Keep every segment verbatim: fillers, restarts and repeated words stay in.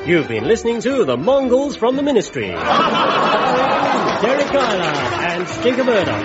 You've been listening to The Mongols from the Ministry. Derek Guyler and Stinker Murdoch.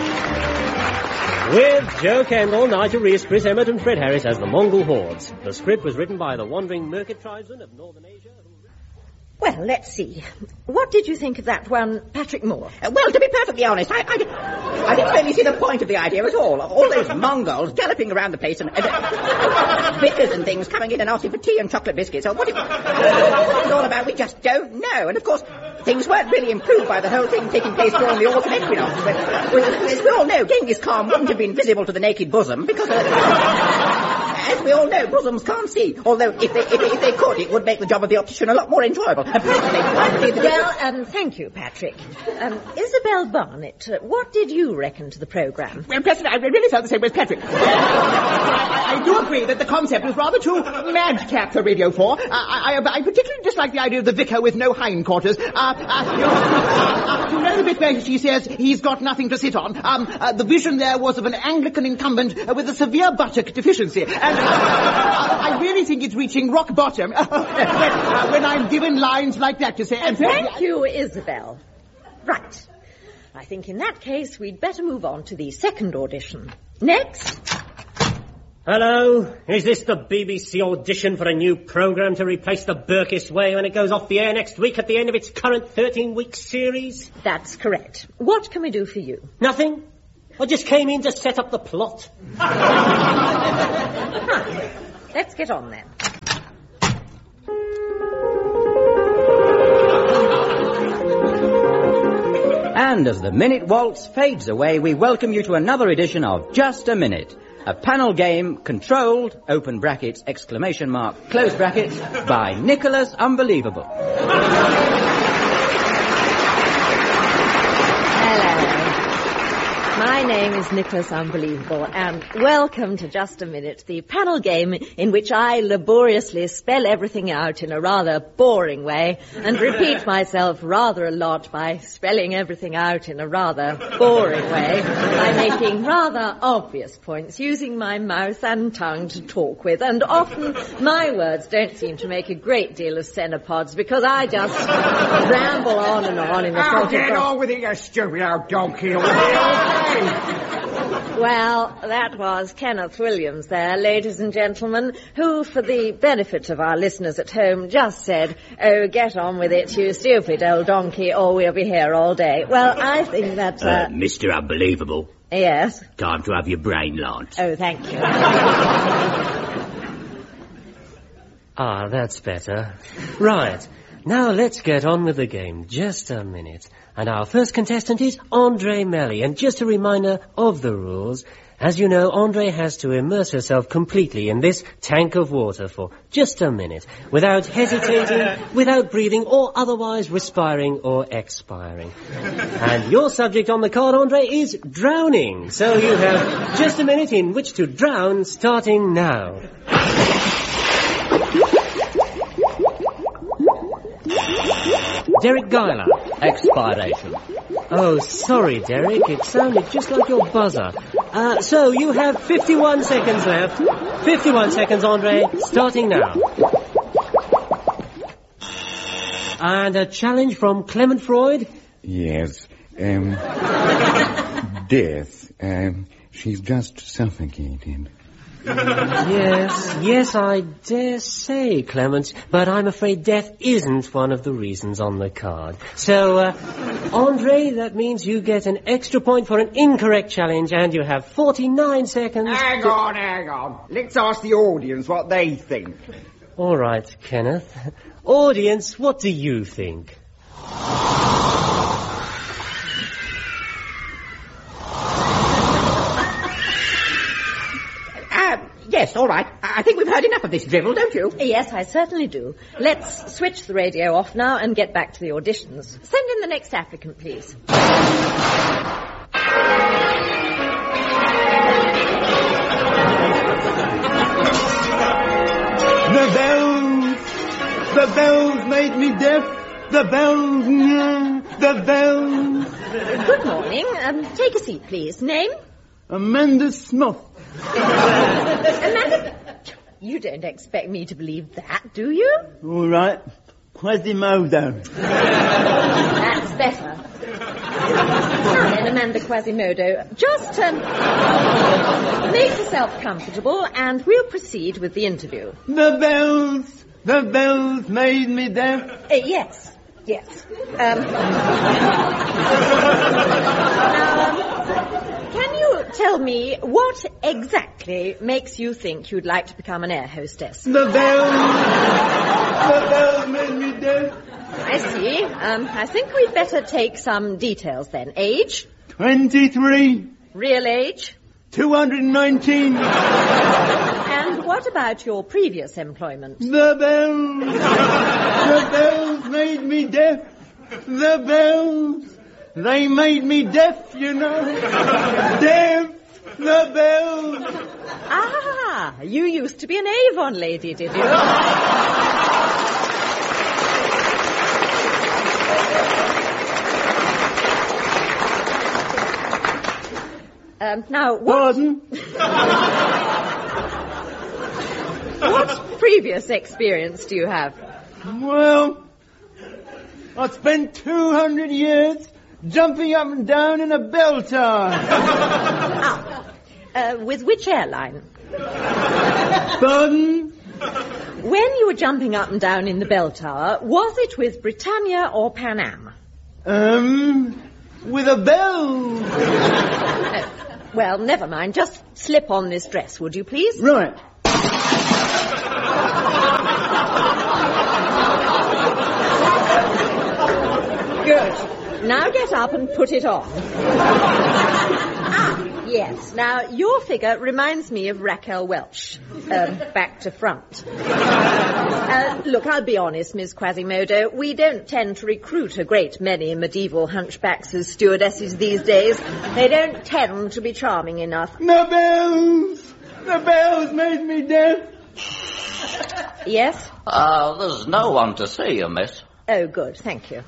With Joe Kendall, Nigel Reese, Chris Emmett and Fred Harris as the Mongol Hordes. The script was written by the wandering Merkit tribesmen of Northern Asia. Well, let's see. What did you think of that one, Patrick Moore? Uh, well, to be perfectly honest, I, I, I didn't really see the point of the idea at all. All those Mongols galloping around the place and uh, vicars and things coming in and asking for tea and chocolate biscuits. Or what, it, what it was all about, we just don't know. And, of course, things weren't really improved by the whole thing taking place during the autumn equinox. But, as we all know, Genghis Khan wouldn't have been visible to the naked bosom because... Uh, As we all know, bosoms can't see. Although, if they, if, they, if they could, it would make the job of the optician a lot more enjoyable. And personally, the... Well, um, thank you, Patrick. Um, Isabel Barnett, uh, what did you reckon to the programme? Well, President, I really felt the same as Patrick. I, I do agree that the concept was rather too madcap for Radio four. Uh, I, I, I particularly dislike the idea of the vicar with no hindquarters. Uh, uh, you, know, uh, you know the bit where she says he's got nothing to sit on. Um, uh, the vision there was of an Anglican incumbent uh, with a severe buttock deficiency. And uh, I really think it's reaching rock bottom uh, when, uh, when I'm given lines like that to say... And thank you, Isabel. Right. I think in that case we'd better move on to the second audition. Next. Hello, is this the B B C audition for a new programme to replace the Burkiss Way when it goes off the air next week at the end of its current thirteen-week series? That's correct. What can we do for you? Nothing. I just came in to set up the plot. Huh. Let's get on then. And as the Minute Waltz fades away, we welcome you to another edition of Just a Minute, a panel game controlled, open brackets, exclamation mark, close brackets, by Nicholas Unbelievable. My name is Nicholas Unbelievable, and welcome to Just a Minute, the panel game in which I laboriously spell everything out in a rather boring way and repeat myself rather a lot by spelling everything out in a rather boring way by making rather obvious points, using my mouth and tongue to talk with, and often my words don't seem to make a great deal of cenopods because I just ramble on and on in a oh, sort of... get on with it, you stupid old donkey. Well, that was Kenneth Williams there, ladies and gentlemen, who, for the benefit of our listeners at home, just said, oh, get on with it, you stupid old donkey, or we'll be here all day. Well, I think that... Uh, uh, Mister Unbelievable. Yes? Time to have your brain launched. Oh, thank you. Ah, that's better. Right. Now let's get on with the game. Just a minute. And our first contestant is Andre Melly. And just a reminder of the rules. As you know, Andre has to immerse herself completely in this tank of water for just a minute, without hesitating, without breathing, or otherwise respiring or expiring. And your subject on the card, Andre, is drowning. So you have just a minute in which to drown, starting now. Derek Guyler. Expiration. Oh, sorry, Derek. It sounded just like your buzzer. Uh, so you have fifty-one seconds left. fifty-one seconds, Andre, starting now. And a challenge from Clement Freud? Yes. Um, death. Um, she's just suffocated. Yes, yes, I dare say, Clement, but I'm afraid death isn't one of the reasons on the card. So, uh, Andre, that means you get an extra point for an incorrect challenge, and you have forty-nine seconds. Hang to... on, hang on. Let's ask the audience what they think. All right, Kenneth. Audience, what do you think? Yes, all right. I think we've heard enough of this drivel, don't you? Yes, I certainly do. Let's switch the radio off now and get back to the auditions. Send in the next applicant, please. The bells! The bells made me deaf! The bells! The bells! Good morning. Um, take a seat, please. Name? Amanda Smith. Amanda... You don't expect me to believe that, do you? All right. Quasimodo. That's better. Now then, Amanda Quasimodo, just um, make yourself comfortable and we'll proceed with the interview. The bells, the bells made me deaf. Uh, yes, yes. Um, now, um, can you tell me what exactly makes you think you'd like to become an air hostess? The bells, the bells made me deaf. I see. Um, I think we'd better take some details then. Age? Twenty-three. Real age? Two hundred nineteen. And what about your previous employment? The bells, the bells made me deaf. The bells, they made me deaf, you know. Deaf, the bells. Ah, you used to be an Avon lady, did you? Um, now, what... Pardon? What previous experience do you have? Well, I spent two hundred years jumping up and down in a bell tower. Ah, uh, with which airline? Pardon? When you were jumping up and down in the bell tower, was it with Britannia or Pan Am? Um, with a bell. Oh, well, never mind. Just slip on this dress, would you please? Right. Good. Now get up and put it on. Ah, yes. Now, your figure reminds me of Raquel Welch. Um, back to front. Uh, look, I'll be honest, Miss Quasimodo. We don't tend to recruit a great many medieval hunchbacks as stewardesses these days. They don't tend to be charming enough. The bells! The bells made me deaf. Yes? Uh, there's no one to see you, miss. Oh, good. Thank you. Um,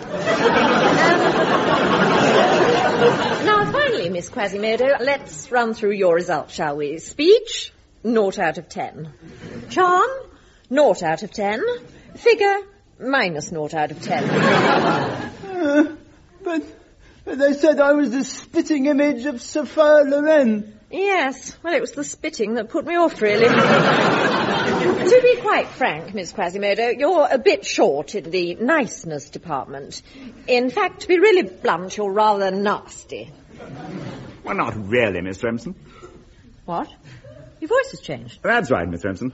now, finally, Miss Quasimodo, let's run through your results, shall we? Speech, naught out of ten. Charm, naught out of ten. Figure, minus naught out of ten. Uh, but, but they said I was the spitting image of Sophia Loren. Yes, well, it was the spitting that put me off, really. To be quite frank, Miss Quasimodo, you're a bit short in the niceness department. In fact, to be really blunt, you're rather nasty. Well, not really, Miss Remsen. What? Your voice has changed. That's right, Miss Remsen.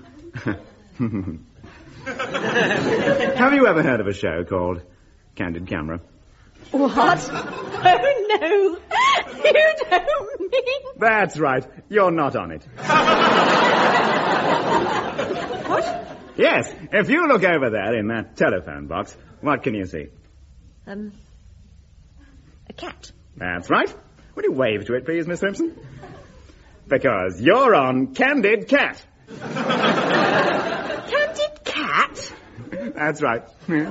Have you ever heard of a show called Candid Camera? What? Oh, no. You don't mean... That's right. You're not on it. What? Yes. If you look over there in that telephone box, what can you see? Um, a cat. That's right. Would you wave to it, please, Miss Remsen? Because you're on Candid Cat. Candid Cat? That's right.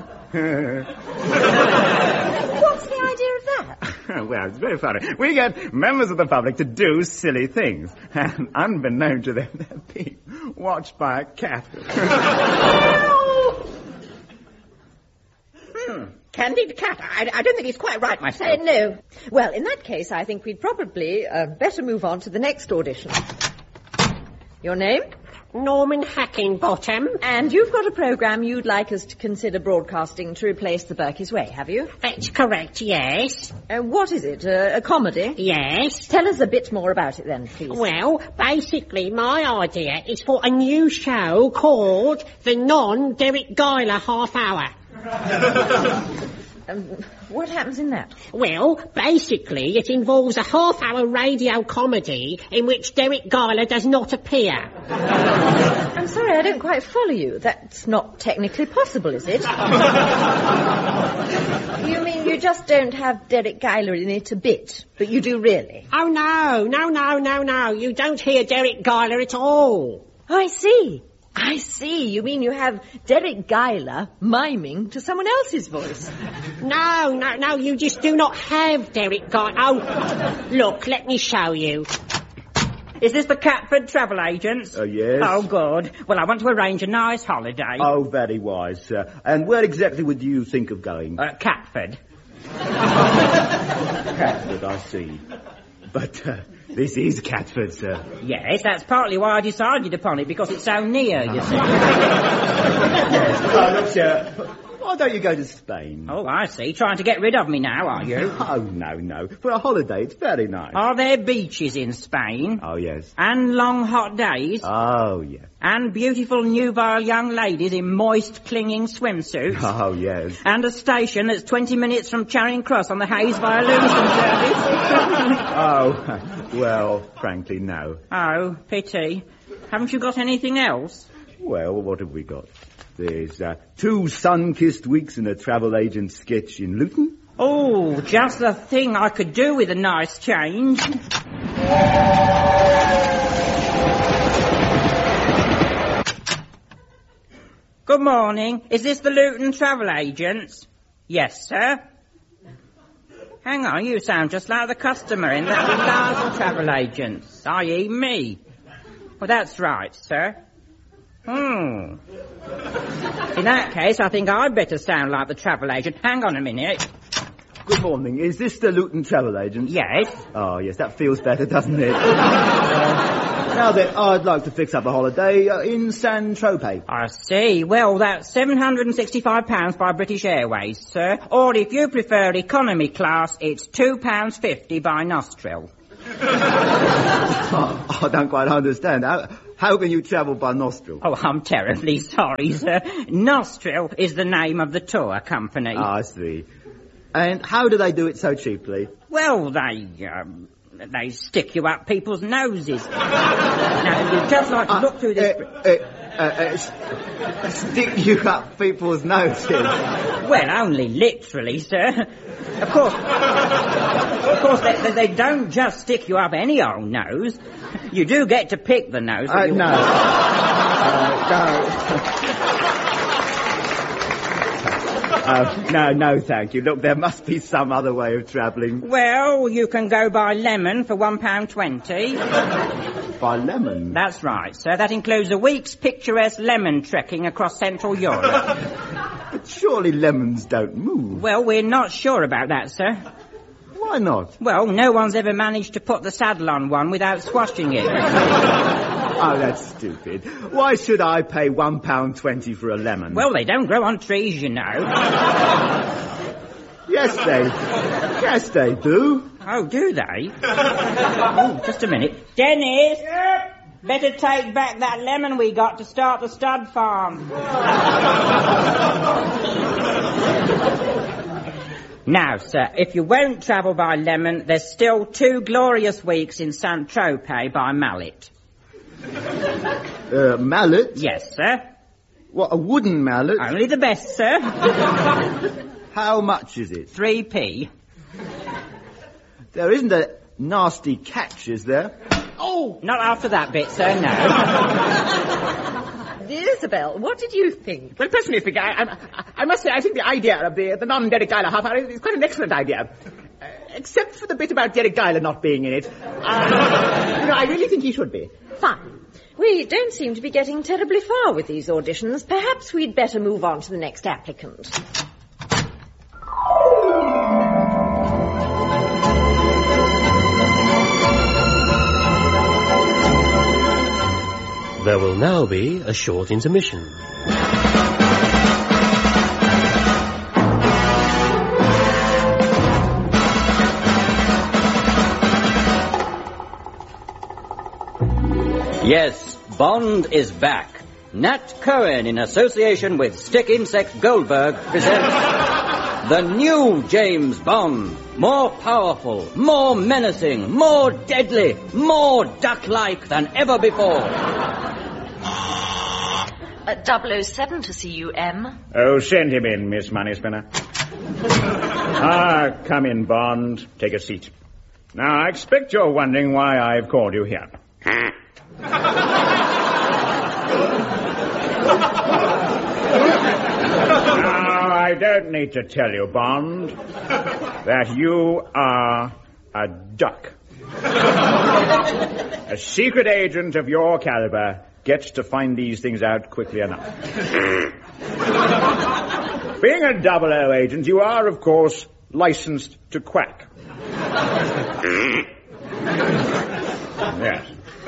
What's the idea of that? Well, it's very funny. We get members of the public to do silly things, and unbeknown to them, they're being watched by a cat. hmm. Candid Cat. I, I don't think he's quite right myself. Uh, no. Well, in that case, I think we'd probably uh, better move on to the next audition. Your name? Norman Hackingbottom. And you've got a programme you'd like us to consider broadcasting to replace The Berkey's Way, have you? That's correct, yes. Uh, what is it, uh, a comedy? Yes. Tell us a bit more about it then, please. Well, basically, my idea is for a new show called The Non-Derek Geiler Half Hour. Um, what happens in that? Well, basically, it involves a half-hour radio comedy in which Derek Geiler does not appear. I'm sorry, I don't quite follow you. That's not technically possible, is it? You mean you just don't have Derek Geiler in it a bit, but you do really? Oh, no, no, no, no, no. You don't hear Derek Geiler at all. Oh, I see. I see. You mean you have Derek Geiler miming to someone else's voice? No, no, no, you just do not have Derek Geiler. Oh, look, let me show you. Is this the Catford Travel Agents? Uh, yes. Oh, good. Well, I want to arrange a nice holiday. Oh, very wise, sir. And where exactly would you think of going? Uh, Catford. Catford, I see. But uh, this is Catford, sir. Yes, that's partly why I decided upon it, because it's so near, you see. Yes. Oh, look, sir, why don't you go to Spain? Oh, I see. Trying to get rid of me now, are you? Oh, no, no. For a holiday, it's very nice. Are there beaches in Spain? Oh, yes. And long hot days? Oh, yes. And beautiful nubile young ladies in moist, clinging swimsuits? Oh, yes. And a station that's twenty minutes from Charing Cross on the Hayes via Lewisham service? Oh, well, frankly, no. Oh, pity. Haven't you got anything else? Well, what have we got? There's uh, two sun-kissed weeks in a travel agent sketch in Luton. Oh, just the thing I could do with a nice change. Good morning. Is this the Luton Travel Agents? Yes, sir. Hang on, you sound just like the customer in that reliable travel agents, that is me. Well, that's right, sir. Hmm. In that case, I think I'd better sound like the travel agent. Hang on a minute. Good morning. Is this the Luton Travel Agent? Yes. Oh, yes, that feels better, doesn't it? uh, now then, I'd like to fix up a holiday uh, in Saint-Tropez. I see. Well, that's seven hundred and sixty-five pounds by British Airways, sir. Or if you prefer economy class, it's two pounds fifty by Nostril. oh, I don't quite understand. How, how can you travel by Nostril? Oh, I'm terribly sorry, sir. Nostril is the name of the tour company. Ah, I see. And how do they do it so cheaply? Well, they, um, they stick you up people's noses. Now, you'd just like to uh, look through this... Uh, uh, uh, uh, stick you up people's noses? Well, only literally, sir. Of course, of course, they, they, they don't just stick you up any old nose. You do get to pick the nose. Uh, you... No. uh, no. Uh, no, no, thank you. Look, there must be some other way of travelling. Well, you can go by lemon for one pound twenty. By lemon? That's right, sir. That includes a week's picturesque lemon trekking across Central Europe. But surely lemons don't move. Well, we're not sure about that, sir. Why not? Well, no one's ever managed to put the saddle on one without squashing it. Oh, that's stupid. Why should I pay one pound twenty for a lemon? Well, they don't grow on trees, you know. Yes, they... Yes, they do. Oh, do they? Oh, just a minute. Dennis! Yep. Better take back that lemon we got to start the stud farm. Now, sir, if you won't travel by lemon, there's still two glorious weeks in Saint-Tropez by mallet. Uh, mallet? Yes, sir. What, a wooden mallet? Only the best, sir. How much is it? Three p. There isn't a nasty catch, is there? Oh! Not after that bit, sir, no. Isabel, what did you think? Well, personally speaking, I, I, I must say I think the idea of the, the non-Derek Geiler half hour is quite an excellent idea. Uh, except for the bit about Derek Geiler not being in it. Uh, you know, I really think he should be. Fine. We don't seem to be getting terribly far with these auditions. Perhaps we'd better move on to the next applicant. There will now be a short intermission. Yes, Bond is back. Nat Cohen, in association with Stick Insect Goldberg, presents the new James Bond. More powerful, more menacing, more deadly, more duck-like than ever before. Uh, double oh seven to see you, M. Oh, send him in, Miss Moneyspinner. Ah, come in, Bond. Take a seat. Now, I expect you're wondering why I've called you here. Now, I don't need to tell you, Bond, that you are a duck. A secret agent of your caliber gets to find these things out quickly enough. Being a double O agent, you are, of course, licensed to quack. Yes.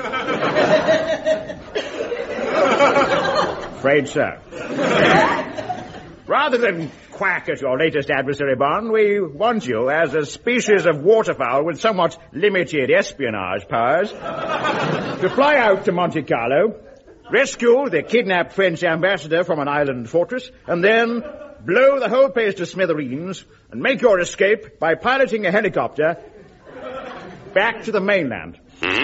Afraid so. Rather than quack at your latest adversary, Bond, we want you, as a species of waterfowl with somewhat limited espionage powers, to fly out to Monte Carlo, rescue the kidnapped French ambassador from an island fortress, and then blow the whole place to smithereens and make your escape by piloting a helicopter back to the mainland.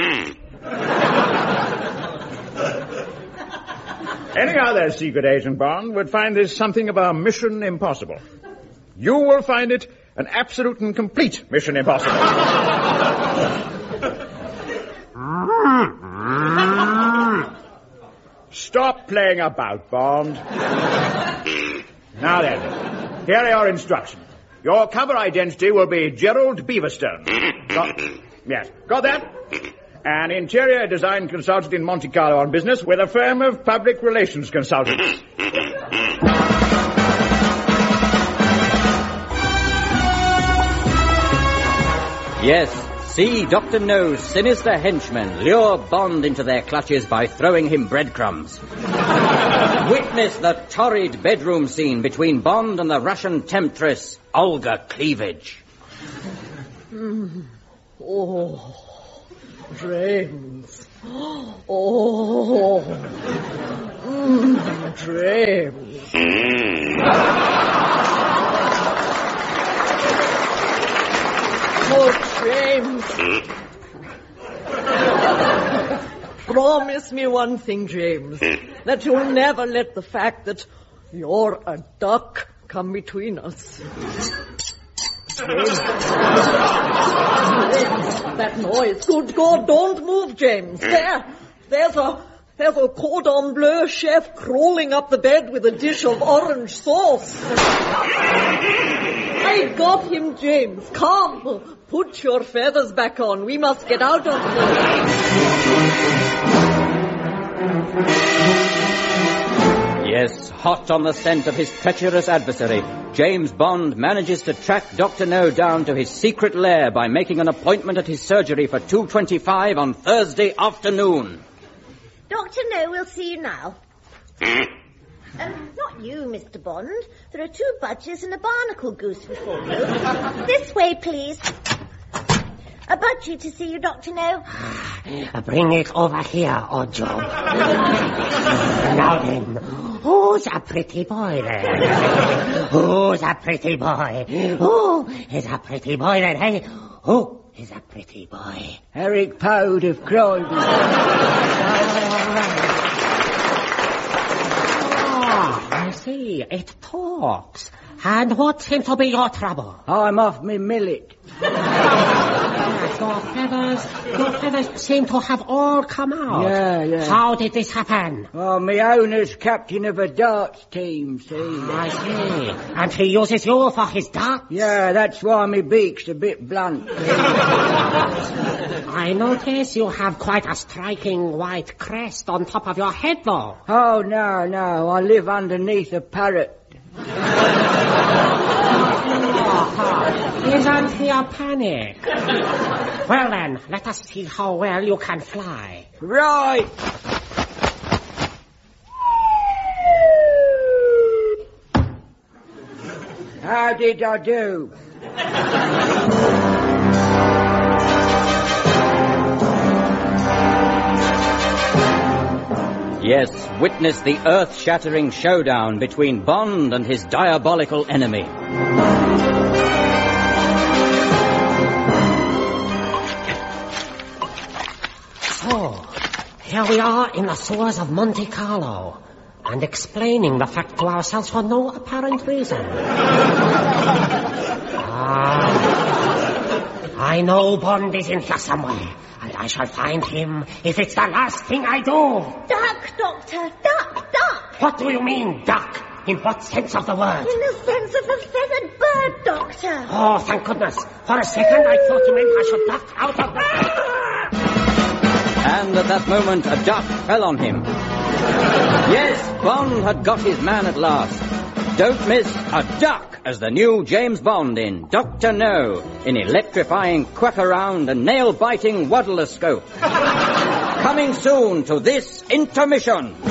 Any other secret agent, Bond, would find this something of a mission impossible. You will find it an absolute and complete mission impossible. Stop playing about, Bond. Now then, here are your instructions. Your cover identity will be Gerald Beaverstone. Got, yes, got that? An interior design consultant in Monte Carlo on business with a firm of public relations consultants. Yes, see Doctor No's sinister henchmen lure Bond into their clutches by throwing him breadcrumbs. Witness the torrid bedroom scene between Bond and the Russian temptress, Olga Cleavage. Mm. Oh... Dreams. Oh, mm, dreams. Oh, James. Promise me one thing, James, that you'll never let the fact that you're a duck come between us. James. That noise. Good God, don't move, James. There. There's a... There's a cordon bleu chef crawling up the bed with a dish of orange sauce. I got him, James. Come. Put your feathers back on. We must get out of here. Yes, hot on the scent of his treacherous adversary, James Bond manages to track Doctor No down to his secret lair by making an appointment at his surgery for two twenty-five on Thursday afternoon. Doctor No will see you now. um, not you, Mister Bond. There are two budgies and a barnacle goose before you. This way, please. A budgie to see you, Doctor No. Bring it over here, odd job. Now then, who's a pretty boy then? Who's a pretty boy? Who is a pretty boy then, hey? Who is a pretty boy? Eric Powd of Croydon. Oh, I see. It talks. And what seems to be your trouble? I'm off me millet. Yes, your feathers, your feathers seem to have all come out. Yeah, yeah. How did this happen? Oh, my owner's captain of a darts team, see? I see. And he uses you for his darts? Yeah, that's why my beak's a bit blunt. I notice you have quite a striking white crest on top of your head, though. Oh, no, no, I live underneath a parrot. Oh, isn't he a panic? Well then, let us see how well you can fly. Right. How did I do? Yes, witness the earth-shattering showdown between Bond and his diabolical enemy. So, here we are in the sewers of Monte Carlo, and explaining the fact to ourselves for no apparent reason. Ah, I know Bond is in here somewhere. And I shall find him if it's the last thing I do. Duck, Doctor, duck, duck. What do you mean, duck? In what sense of the word? In the sense of a feathered bird, Doctor. Oh, thank goodness. For a second I thought you meant I should duck out of the... And at that moment, a duck fell on him. Yes, Bond had got his man at last. Don't miss a duck as the new James Bond in Doctor No, in electrifying quack-around and nail-biting waddle-a-scope. Coming soon to this intermission.